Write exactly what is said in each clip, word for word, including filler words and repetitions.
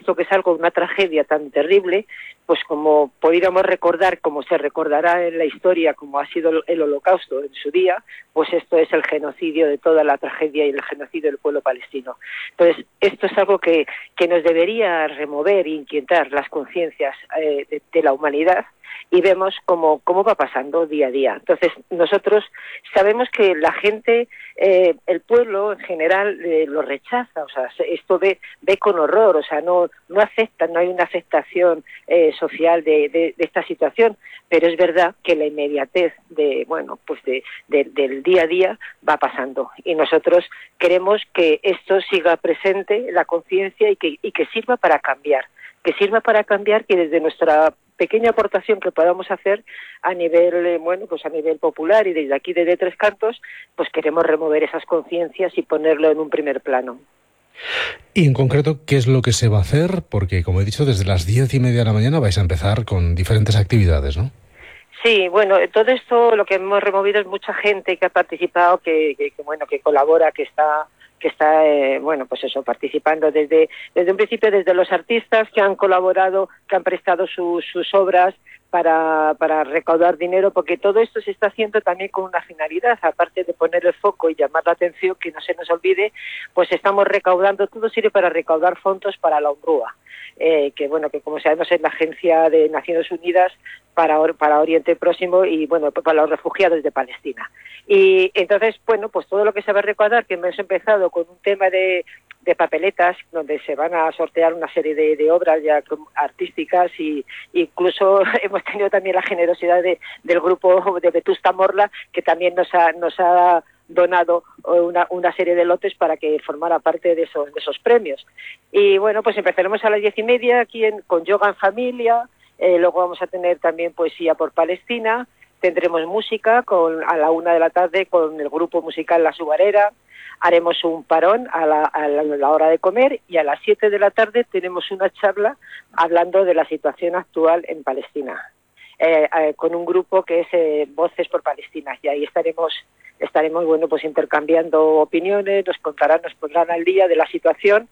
esto que es algo, una tragedia tan terrible, pues como pudiéramos recordar, como se recordará en la historia, como ha sido el Holocausto en su día, pues esto es el genocidio de toda la tragedia y el genocidio del pueblo palestino. Entonces, esto es algo que, que nos debería remover e inquietar las conciencias eh, de, de la humanidad, y vemos cómo, cómo va pasando día a día. Entonces, nosotros sabemos que la gente, eh, el pueblo en general, eh, lo rechaza, o sea, esto ve, ve con horror, o sea, no, no acepta, no hay una aceptación eh, social de, de, de esta situación, pero es verdad que la inmediatez de, bueno, pues de, de, del día a día va pasando, y nosotros queremos que esto siga presente en la conciencia y que, y que sirva para cambiar, que sirva para cambiar, que desde nuestra pequeña aportación que podamos hacer a nivel, eh, bueno, pues a nivel popular y desde aquí desde Tres Cantos, pues queremos remover esas conciencias y ponerlo en un primer plano. Y en concreto, ¿qué es lo que se va a hacer? Porque, como he dicho, desde las diez y media de la mañana vais a empezar con diferentes actividades, ¿no? Sí, bueno, todo esto lo que hemos removido es mucha gente que ha participado, que, que, que bueno, que colabora, que está que está, eh, bueno, pues eso, participando desde desde un principio, desde los artistas que han colaborado, que han prestado sus, sus obras para, para recaudar dinero, porque todo esto se está haciendo también con una finalidad, aparte de poner el foco y llamar la atención, que no se nos olvide, pues estamos recaudando, todo sirve para recaudar fondos para la UNRWA. Eh, que bueno, que como sabemos es la agencia de Naciones Unidas para, para Oriente Próximo y bueno, para los refugiados de Palestina. Y entonces, bueno, pues todo lo que se va a recaudar, que hemos empezado con un tema de, de papeletas, donde se van a sortear una serie de, de obras ya artísticas, y incluso hemos tenido también la generosidad de, del grupo de Vetusta Morla, que también nos ha, nos ha donado una, una serie de lotes para que formara parte de esos, de esos premios. Y bueno, pues empezaremos a las diez y media aquí en, con yoga en familia, eh, luego vamos a tener también poesía por Palestina, tendremos música con, a la una de la tarde con el grupo musical La Subarera, haremos un parón a la, a la, a la hora de comer, y a las siete de la tarde tenemos una charla hablando de la situación actual en Palestina. Eh, eh, con un grupo que es eh, Voces por Palestina, y ahí estaremos estaremos bueno pues intercambiando opiniones, nos contarán, nos pondrán al día de la situación,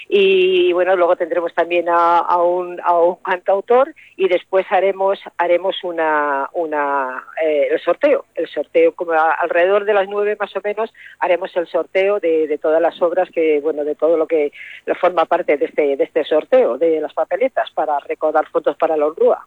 y bueno, luego tendremos también a, a un a un cantautor, y después haremos haremos una una eh, el sorteo, el sorteo como a, alrededor de las nueve más o menos haremos el sorteo de, de todas las obras que bueno de todo lo que forma parte de este de este sorteo de las papeletas para recaudar fondos para la UNRWA.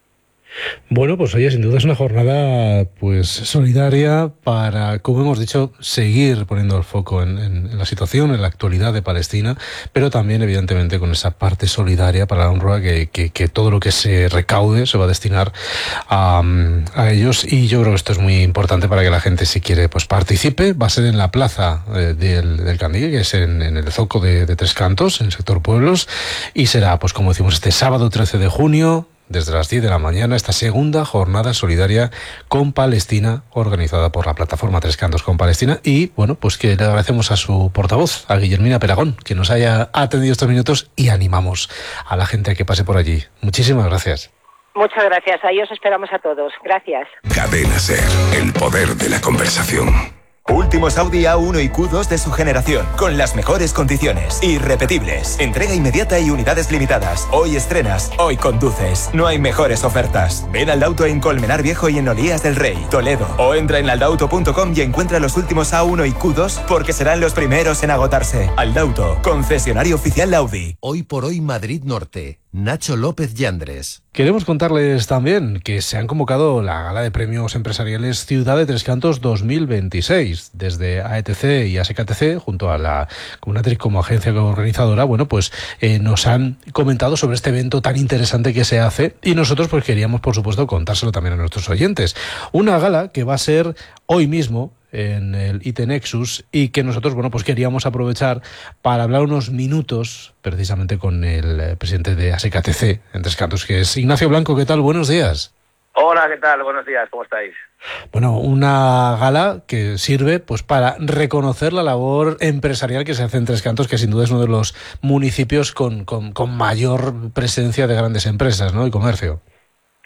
Bueno, pues oye, sin duda es una jornada pues solidaria para, como hemos dicho, seguir poniendo el foco en, en, en la situación, en la actualidad de Palestina, pero también evidentemente con esa parte solidaria para la UNRWA, que, que, que todo lo que se recaude se va a destinar a, a ellos, y yo creo que esto es muy importante para que la gente, si quiere, pues participe. Va a ser en la plaza eh, del, del Candigue, que es en, en el Zoco de, de Tres Cantos, en el sector Pueblos, y será, pues como decimos, este sábado trece de junio, desde las diez de la mañana, esta segunda jornada solidaria con Palestina, organizada por la plataforma Tres Cantos con Palestina. Y bueno, pues que le agradecemos a su portavoz, a Guillermina Peragón, que nos haya atendido estos minutos, y animamos a la gente a que pase por allí. Muchísimas gracias. Muchas gracias, ahí os esperamos a todos. Gracias. Cadena SER, el poder de la conversación. Últimos Audi A uno y Q dos de su generación, con las mejores condiciones, irrepetibles, entrega inmediata y unidades limitadas. Hoy estrenas, hoy conduces. No hay mejores ofertas. Ven al Aldauto en Colmenar Viejo y en Olías del Rey, Toledo. O entra en aldauto punto com y encuentra los últimos A uno y Q dos, porque serán los primeros en agotarse. Aldauto, concesionario oficial Audi. Hoy por hoy Madrid Norte. Nacho López Yandres. Queremos contarles también que se han convocado la gala de premios empresariales Ciudad de Tres Cantos dos mil veintiséis. Desde A E T C y A S K T C, junto a la Comunatriz como agencia organizadora, bueno, pues eh, nos han comentado sobre este evento tan interesante que se hace, y nosotros pues queríamos, por supuesto, contárselo también a nuestros oyentes. Una gala que va a ser hoy mismo en el I T Nexus, y que nosotros, bueno, pues queríamos aprovechar para hablar unos minutos precisamente con el presidente de A S K T C en Tres Cantos, que es Ignacio Blanco. ¿Qué tal? Buenos días. Hola, ¿qué tal? Buenos días, ¿cómo estáis? Bueno, una gala que sirve pues para reconocer la labor empresarial que se hace en Tres Cantos, que sin duda es uno de los municipios con, con, con mayor presencia de grandes empresas, ¿no?, y comercio.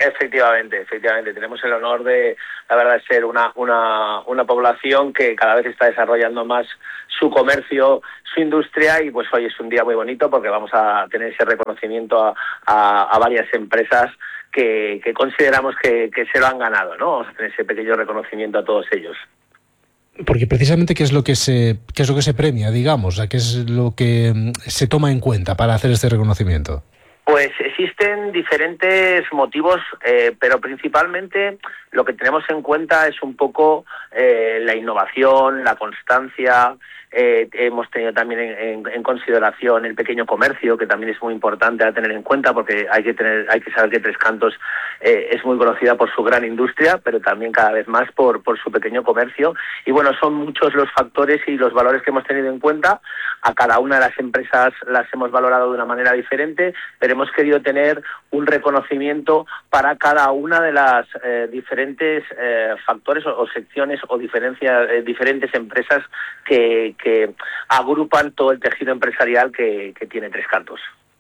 Efectivamente, efectivamente. Tenemos el honor de, la verdad, ser una, una, una población que cada vez está desarrollando más su comercio, su industria, y pues hoy es un día muy bonito porque vamos a tener ese reconocimiento a, a, a varias empresas que, que consideramos que, que se lo han ganado, ¿no? Vamos a tener ese pequeño reconocimiento a todos ellos. Porque precisamente qué es lo que se qué es lo que se premia, digamos, o sea, qué es lo que se toma en cuenta para hacer este reconocimiento. Pues existen diferentes motivos, eh, pero principalmente lo que tenemos en cuenta es un poco eh, la innovación, la constancia. Eh, hemos tenido también en, en, en consideración el pequeño comercio, que también es muy importante a tener en cuenta, porque hay que tener, hay que saber que Tres Cantos eh, es muy conocida por su gran industria, pero también cada vez más por, por su pequeño comercio. Y bueno, son muchos los factores y los valores que hemos tenido en cuenta. A cada una de las empresas las hemos valorado de una manera diferente, pero hemos querido tener un reconocimiento para cada una de las eh, diferentes eh, factores o, o secciones o diferencia, eh, diferentes empresas que, que agrupan todo el tejido empresarial que, que tiene Tres Cantos.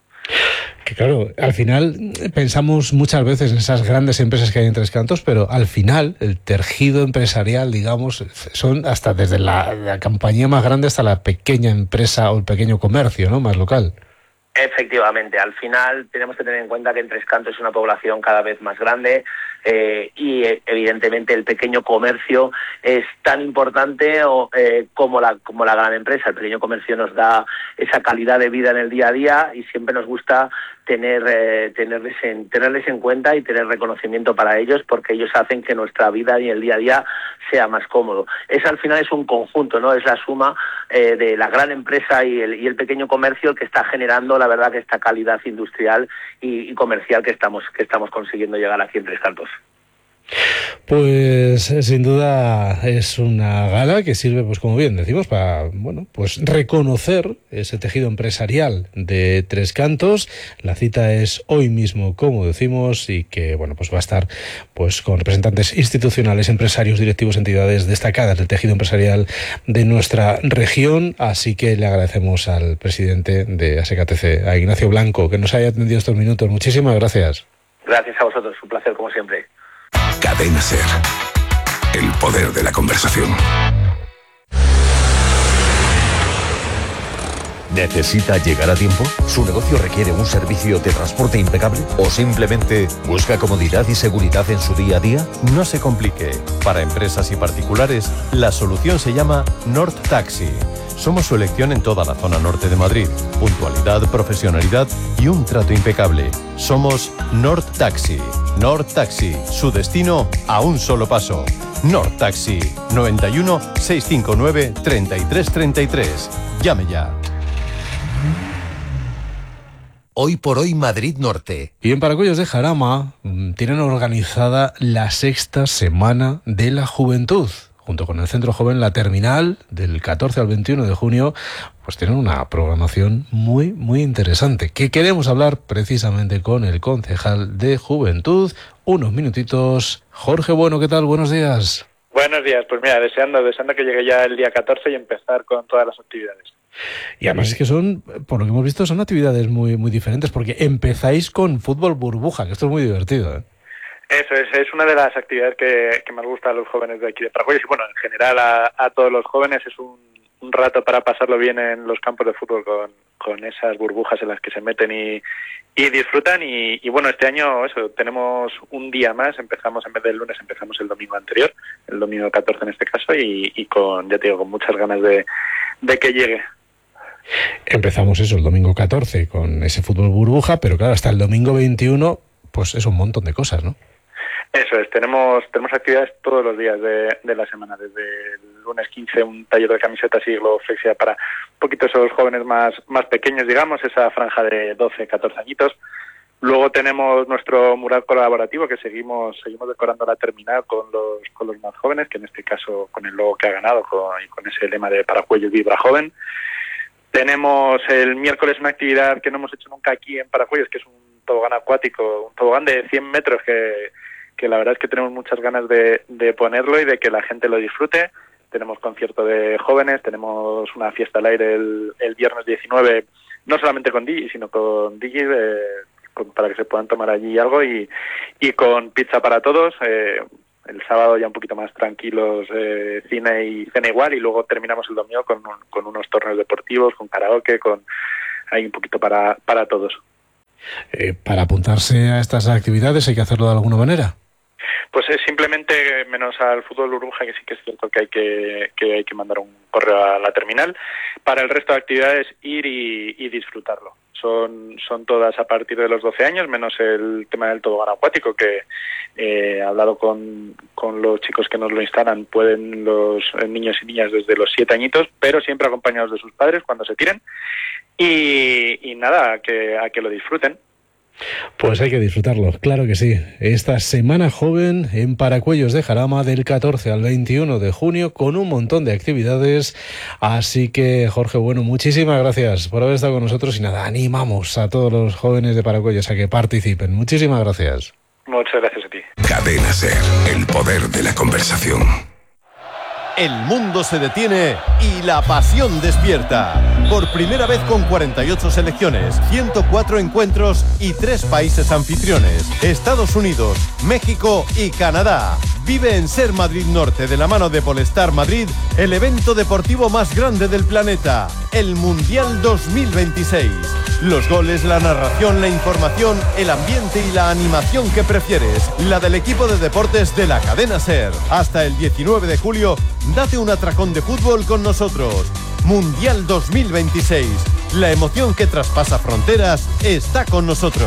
Que claro, al final pensamos muchas veces en esas grandes empresas que hay en Tres Cantos, pero al final el tejido empresarial, digamos, son hasta desde la, la compañía más grande hasta la pequeña empresa o el pequeño comercio, ¿no?, más local. Efectivamente, al final tenemos que tener en cuenta que en Tres Cantos es una población cada vez más grande eh, y evidentemente el pequeño comercio es tan importante o, eh, como la como la gran empresa. El pequeño comercio nos da esa calidad de vida en el día a día y siempre nos gusta tener eh, tenerles en tenerles en cuenta y tener reconocimiento para ellos, porque ellos hacen que nuestra vida y el día a día sea más cómodo. Es al final es un conjunto, ¿no? Es la suma eh, de la gran empresa y el, y el pequeño comercio el que está generando, la verdad, que esta calidad industrial y, y comercial que estamos que estamos consiguiendo llegar aquí en Tres Cantos. Pues sin duda es una gala que sirve, pues como bien decimos, para bueno, pues reconocer ese tejido empresarial de Tres Cantos. La cita es hoy mismo, como decimos, y que bueno, pues va a estar pues con representantes institucionales, empresarios, directivos, entidades destacadas del tejido empresarial de nuestra región. Así que le agradecemos al presidente de A S E C A T C, a Ignacio Blanco, que nos haya atendido estos minutos. Muchísimas gracias. Gracias a vosotros, un placer como siempre. Cadena SER. El poder de la conversación. ¿Necesita llegar a tiempo? ¿Su negocio requiere un servicio de transporte impecable? ¿O simplemente busca comodidad y seguridad en su día a día? No se complique. Para empresas y particulares, la solución se llama Nord Taxi. Somos su elección en toda la zona norte de Madrid. Puntualidad, profesionalidad y un trato impecable. Somos Nord Taxi. Nord Taxi, su destino a un solo paso. Nord Taxi, noventa y uno, seiscientos cincuenta y nueve, treinta y tres treinta y tres. Llame ya. Hoy por hoy Madrid Norte. Y en Paracuellos de Jarama tienen organizada la sexta Semana de la Juventud. Junto con el Centro Joven La Terminal, del catorce al veintiuno de junio, pues tienen una programación muy, muy interesante, que queremos hablar precisamente con el concejal de Juventud. Unos minutitos. Jorge Bueno, ¿qué tal? Buenos días. Buenos días. Pues mira, deseando, deseando que llegue ya el día catorce y empezar con todas las actividades. Y además es que son, por lo que hemos visto, son actividades muy, muy diferentes, porque empezáis con fútbol burbuja, que esto es muy divertido, ¿eh? Eso es, es una de las actividades que, que más gusta a los jóvenes de aquí de Paracuellos y bueno, en general a, a todos los jóvenes es un, un rato para pasarlo bien en los campos de fútbol con, con esas burbujas en las que se meten y, y disfrutan y, y bueno, este año eso, tenemos un día más, empezamos en vez del lunes, empezamos el domingo anterior, el domingo catorce en este caso y, y con, ya te digo, con muchas ganas de, de que llegue. Empezamos eso el domingo catorce con ese fútbol burbuja, pero claro, hasta el domingo veintiuno pues es un montón de cosas, ¿no? Eso es, tenemos tenemos actividades todos los días de, de la semana, desde el lunes quince un taller de camisetas y flexibilidad para un poquito esos jóvenes más, más pequeños, digamos, esa franja de doce, catorce añitos. Luego tenemos nuestro mural colaborativo que seguimos seguimos decorando la terminal con los con los más jóvenes, que en este caso con el logo que ha ganado con, y con ese lema de Paracuellos Vibra Joven. Tenemos el miércoles una actividad que no hemos hecho nunca aquí en Paracuellos, que es un tobogán acuático, un tobogán de cien metros que que la verdad es que tenemos muchas ganas de, de ponerlo y de que la gente lo disfrute. Tenemos concierto de jóvenes, tenemos una fiesta al aire el, el viernes diecinueve, no solamente con D J, sino con D J, eh, con, para que se puedan tomar allí algo y, y con pizza para todos. Eh, el sábado ya un poquito más tranquilos, eh, cine y cena igual, y luego terminamos el domingo con, un, con unos torneos deportivos, con karaoke, con ahí un poquito para, para todos. Eh, para apuntarse a estas actividades hay que hacerlo de alguna manera. Pues es simplemente, menos al fútbol burbuja, que sí que es cierto que hay que, que hay que mandar un correo a la terminal. Para el resto de actividades, ir y, y disfrutarlo. Son, son todas a partir de los doce años, menos el tema del tobogán acuático, que eh, he hablado con, con los chicos que nos lo instalan, pueden los niños y niñas desde los siete añitos, pero siempre acompañados de sus padres cuando se tiren. Y, y nada, a que, a que lo disfruten. Pues hay que disfrutarlo, claro que sí. Esta Semana Joven en Paracuellos de Jarama del catorce al veintiuno de junio con un montón de actividades. Así que, Jorge, bueno, muchísimas gracias por haber estado con nosotros y nada, animamos a todos los jóvenes de Paracuellos a que participen. Muchísimas gracias. Muchas gracias a ti. Cadena SER, el poder de la conversación. El mundo se detiene y la pasión despierta. Por primera vez con cuarenta y ocho selecciones, ciento cuatro encuentros y tres países anfitriones: Estados Unidos, México y Canadá. Vive en SER Madrid Norte de la mano de Polestar Madrid el evento deportivo más grande del planeta, el Mundial dos mil veintiséis. Los goles, la narración, la información, el ambiente y la animación que prefieres, la del equipo de deportes de la cadena SER. Hasta el diecinueve de julio, date un atracón de fútbol con nosotros. Mundial dos mil veintiséis. La emoción que traspasa fronteras está con nosotros.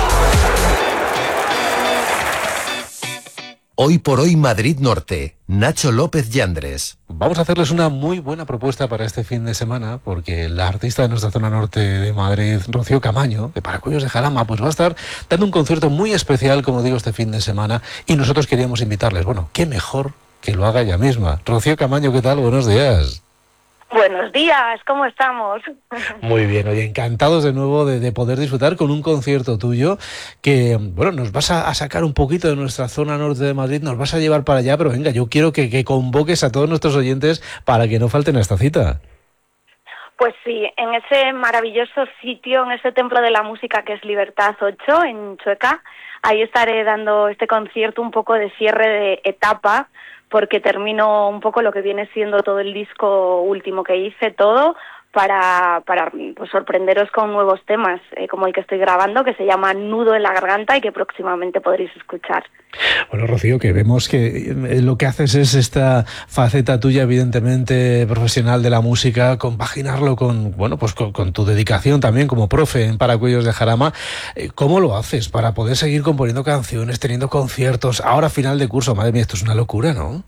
Hoy por hoy Madrid Norte, Nacho López Yandres. Vamos a hacerles una muy buena propuesta para este fin de semana, porque la artista de nuestra zona norte de Madrid, Rocío Camaño, de Paracuellos de Jarama, pues va a estar dando un concierto muy especial, como digo, este fin de semana, y nosotros queríamos invitarles. Bueno, qué mejor que lo haga ella misma. Rocío Camaño, ¿qué tal? Buenos días. Buenos días, ¿cómo estamos? Muy bien, oye, encantados de nuevo de, de poder disfrutar con un concierto tuyo que, bueno, nos vas a, a sacar un poquito de nuestra zona norte de Madrid, nos vas a llevar para allá, pero venga, yo quiero que, que convoques a todos nuestros oyentes para que no falten a esta cita. Pues sí, en ese maravilloso sitio, en ese templo de la música que es Libertad ocho, en Chueca, ahí estaré dando este concierto un poco de cierre de etapa, porque termino un poco lo que viene siendo todo el disco último que hice, todo, para, para pues, sorprenderos con nuevos temas, eh, como el que estoy grabando, que se llama Nudo en la Garganta y que próximamente podréis escuchar. Bueno, Rocío, que vemos que lo que haces es esta faceta tuya, evidentemente profesional de la música, compaginarlo con, bueno, pues con, con tu dedicación también como profe en Paracuellos de Jarama. ¿Cómo lo haces para poder seguir componiendo canciones, teniendo conciertos, ahora final de curso? Madre mía, esto es una locura, ¿no?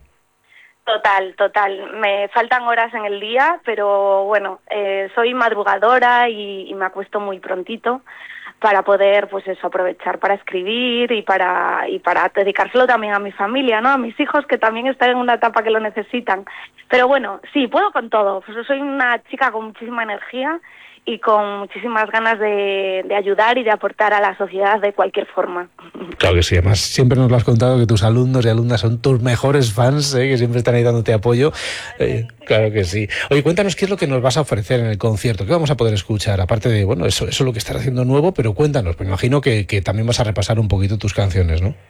Total, total. Me faltan horas en el día, pero bueno, eh, soy madrugadora y, y me acuesto muy prontito para poder, pues eso, aprovechar para escribir y para y para dedicárselo también a mi familia, ¿no? A mis hijos, que también están en una etapa que lo necesitan. Pero bueno, sí, puedo con todo. Pues soy una chica con muchísima energía y con muchísimas ganas de, de ayudar y de aportar a la sociedad de cualquier forma. Claro que sí, además siempre nos lo has contado que tus alumnos y alumnas son tus mejores fans, ¿eh? Que siempre están ahí dándote apoyo. Eh, claro que sí. Oye, cuéntanos qué es lo que nos vas a ofrecer en el concierto, qué vamos a poder escuchar, aparte de, bueno, eso, eso es lo que estás haciendo nuevo, pero cuéntanos, pues me imagino que, que también vas a repasar un poquito tus canciones, ¿no?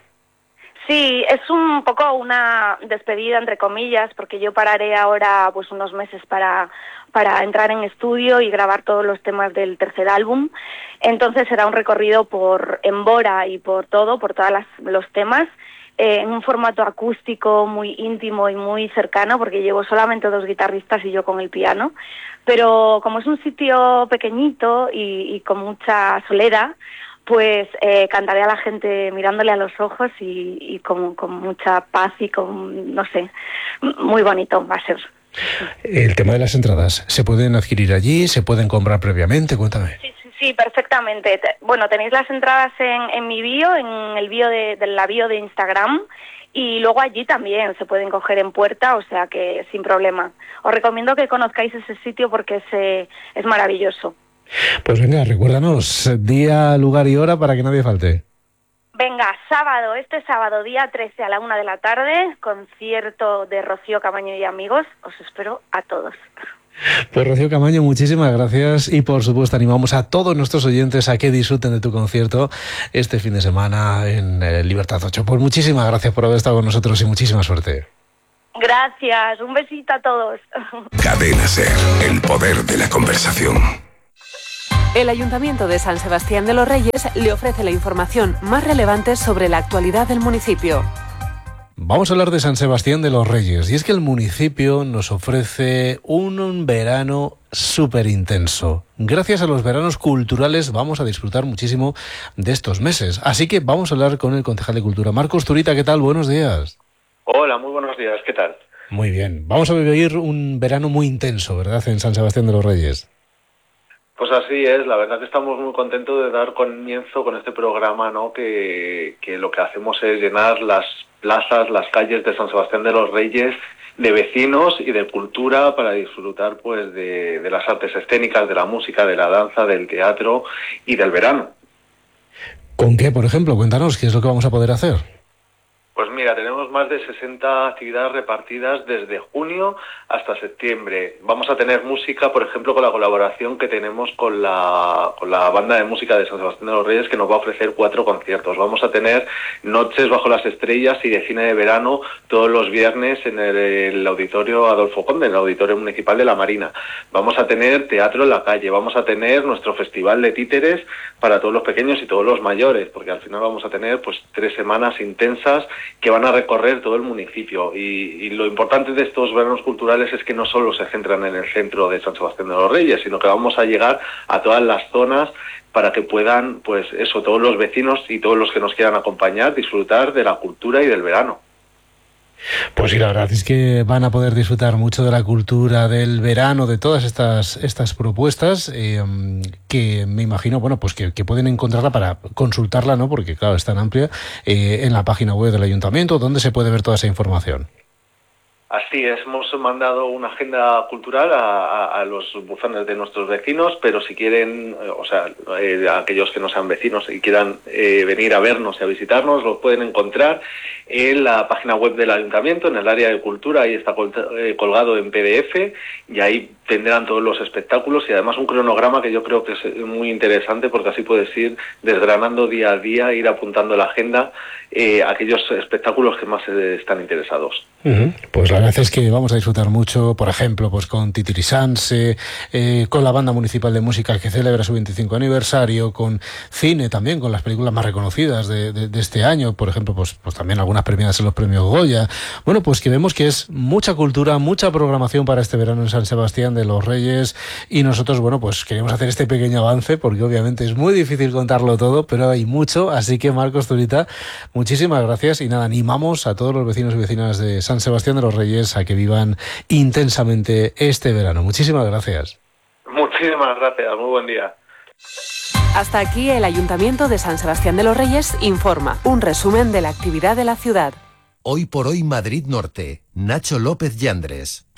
Sí, es un poco una despedida, entre comillas, porque yo pararé ahora pues unos meses para, para entrar en estudio y grabar todos los temas del tercer álbum. Entonces será un recorrido por Embora y por todo, por todos los temas, eh, en un formato acústico muy íntimo y muy cercano, porque llevo solamente dos guitarristas y yo con el piano. Pero como es un sitio pequeñito y, y con mucha soledad, pues eh, cantaré a la gente mirándole a los ojos y, y con, con mucha paz y con, no sé, muy bonito va a ser. El tema de las entradas, ¿se pueden adquirir allí? ¿Se pueden comprar previamente? Cuéntame. Sí, sí, sí, perfectamente. Bueno, tenéis las entradas en, en mi bio, en el bio de, de la bio de Instagram, y luego allí también se pueden coger en puerta, o sea que sin problema. Os recomiendo que conozcáis ese sitio porque es, eh, es maravilloso. Pues venga, recuérdanos día, lugar y hora para que nadie falte. Venga, sábado, este sábado, día trece a la una de la tarde, concierto de Rocío Camaño y amigos. Os espero a todos. Pues Rocío Camaño, muchísimas gracias y por supuesto animamos a todos nuestros oyentes a que disfruten de tu concierto este fin de semana en eh, Libertad ocho. Pues muchísimas gracias por haber estado con nosotros y muchísima suerte. Gracias, un besito a todos. Cadena SER, el poder de la conversación. El Ayuntamiento de San Sebastián de los Reyes le ofrece la información más relevante sobre la actualidad del municipio. Vamos a hablar de San Sebastián de los Reyes y es que el municipio nos ofrece un, un verano súper intenso. Gracias a los veranos culturales vamos a disfrutar muchísimo de estos meses. Así que vamos a hablar con el concejal de Cultura, Marcos Zurita. ¿Qué tal? Buenos días. Hola, muy buenos días. ¿Qué tal? Muy bien. Vamos a vivir un verano muy intenso, ¿verdad?, en San Sebastián de los Reyes. Pues así es, la verdad que estamos muy contentos de dar comienzo con este programa, ¿no? Que, que lo que hacemos es llenar las plazas, las calles de San Sebastián de los Reyes de vecinos y de cultura para disfrutar pues de, de las artes escénicas, de la música, de la danza, del teatro y del verano. ¿Con qué, por ejemplo? Cuéntanos, ¿qué es lo que vamos a poder hacer? Pues mira, tenemos más de sesenta actividades repartidas desde junio hasta septiembre. Vamos a tener música, por ejemplo, con la colaboración que tenemos con la, con la banda de música de San Sebastián de los Reyes, que nos va a ofrecer cuatro conciertos. Vamos a tener noches bajo las estrellas y de cine de verano todos los viernes en el, el auditorio Adolfo Conde, en el auditorio municipal de la Marina. Vamos a tener teatro en la calle, vamos a tener nuestro festival de títeres para todos los pequeños y todos los mayores, porque al final vamos a tener pues tres semanas intensas que van a recorrer todo el municipio. Y, y lo importante de estos veranos culturales es que no solo se centran en el centro de San Sebastián de los Reyes, sino que vamos a llegar a todas las zonas para que puedan, pues eso, todos los vecinos y todos los que nos quieran acompañar, disfrutar de la cultura y del verano. Pues sí, la verdad es que van a poder disfrutar mucho de la cultura, del verano, de todas estas estas propuestas eh, que me imagino, bueno, pues que, que pueden encontrarla para consultarla, ¿no? Porque claro, es tan amplia, eh, en la página web del Ayuntamiento, donde se puede ver toda esa información. Así es, hemos mandado una agenda cultural a, a, a los buzones de nuestros vecinos, pero si quieren, o sea, eh, aquellos que no sean vecinos y quieran eh, venir a vernos y a visitarnos, lo pueden encontrar en la página web del Ayuntamiento, en el área de cultura, ahí está col eh, colgado en P D F y ahí tendrán todos los espectáculos y además un cronograma que yo creo que es muy interesante porque así puedes ir desgranando día a día, ir apuntando la agenda, eh, aquellos espectáculos que más eh, están interesados. Uh-huh. Pues la verdad es que vamos a disfrutar mucho, por ejemplo, pues con Titirisanse, eh, con la Banda Municipal de Música que celebra su veinticinco aniversario, con cine también, con las películas más reconocidas de, de, de este año, por ejemplo, pues, pues también algunas premiadas en los premios Goya. Bueno, pues que vemos que es mucha cultura, mucha programación para este verano en San Sebastián de los Reyes y nosotros, bueno, pues queremos hacer este pequeño avance porque obviamente es muy difícil contarlo todo, pero hay mucho, así que Marcos Zurita, muchísimas gracias y nada, animamos a todos los vecinos y vecinas de San Sebastián de los Reyes a que vivan intensamente este verano. Muchísimas gracias. Muchísimas gracias, muy buen día. Hasta aquí el Ayuntamiento de San Sebastián de los Reyes informa, un resumen de la actividad de la ciudad. Hoy por hoy Madrid Norte, Nacho López Yandres.